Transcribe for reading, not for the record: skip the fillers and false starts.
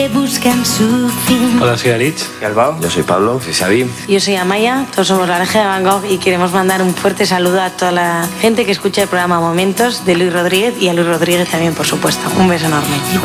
Buscan su fin. Hola, soy Aritz. ¿Y Albao? Yo soy Pablo, soy Xavi. Yo soy Amaya, todos somos la Oreja de Van Gogh y queremos mandar un fuerte saludo a toda la gente que escucha el programa Momentos de Luis Rodríguez y a Luis Rodríguez también, por supuesto. Un beso enorme.